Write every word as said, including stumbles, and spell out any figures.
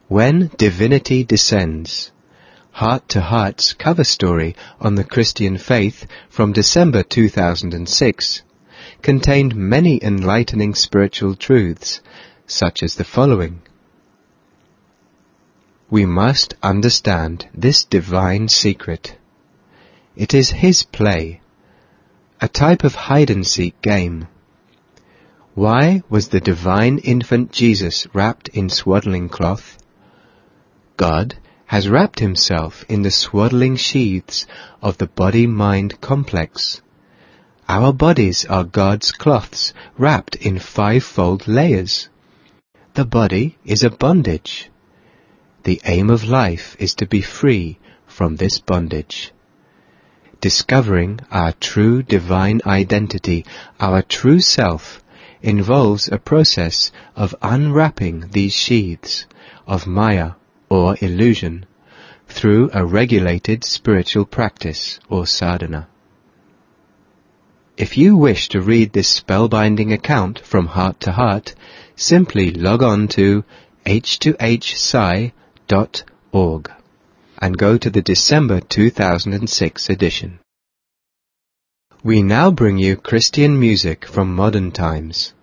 When Divinity Descends, Heart to Heart's cover story on the Christian faith from December two thousand six, contained many enlightening spiritual truths, such as the following. We must understand this divine secret. It is His play, a type of hide-and-seek game. Why was the divine infant Jesus wrapped in swaddling cloth? God has wrapped Himself in the swaddling sheaths of the body-mind complex. Our bodies are God's cloths wrapped in five-fold layers. The body is a bondage. The aim of life is to be free from this bondage. Discovering our true divine identity, our true self, involves a process of unwrapping these sheaths of Maya or illusion through a regulated spiritual practice or sadhana. If you wish to read this spellbinding account from Heart to Heart, simply log on to h two h psi dot org and go to the December two thousand six edition. We now bring you Christian music from modern times.